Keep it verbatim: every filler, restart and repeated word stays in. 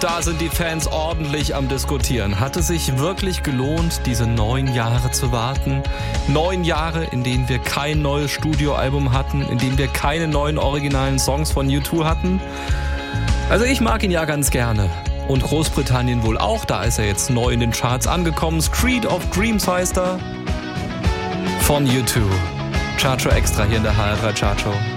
Und da sind die Fans ordentlich am Diskutieren. Hat es sich wirklich gelohnt, diese neun Jahre zu warten? Neun Jahre, in denen wir kein neues Studioalbum hatten, in denen wir keine neuen originalen Songs von U zwei hatten? Also ich mag ihn ja ganz gerne. Und Großbritannien wohl auch, da ist er jetzt neu in den Charts angekommen. Street of Dreams heißt er. Von U zwei. Chartshow Extra hier in der H R drei Chartshow.